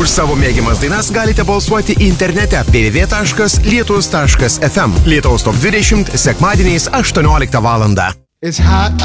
Už savo mėgiamas dainas galite balsuoti internete www.lietus.fm. Lietaus top 20 sekmadieniais 18 val. It's hot